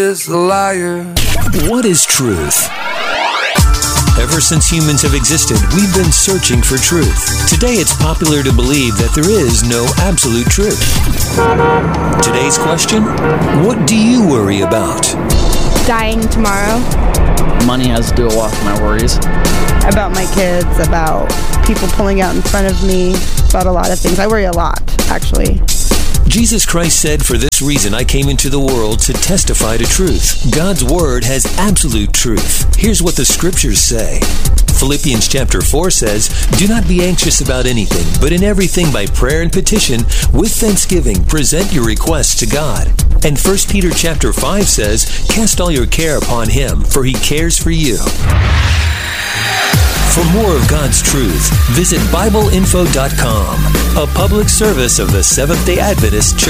is a liar. What is truth? Ever since humans have existed, we've been searching for truth. Today, it's popular to believe that there is no absolute truth. Today's question: what do you worry about? Dying tomorrow. Money has to do a lot with my worries. About my kids, about people pulling out in front of me, about a lot of things. I worry a lot, actually. Jesus Christ said, "For this reason I came into the world to testify to truth." God's word has absolute truth. Here's what the scriptures say. Philippians chapter 4 says, "Do not be anxious about anything, but in everything by prayer and petition, with thanksgiving, present your requests to God." And 1 Peter chapter 5 says, "Cast all your care upon Him, for He cares for you." For more of God's truth, visit BibleInfo.com, a public service of the Seventh-day Adventist Church.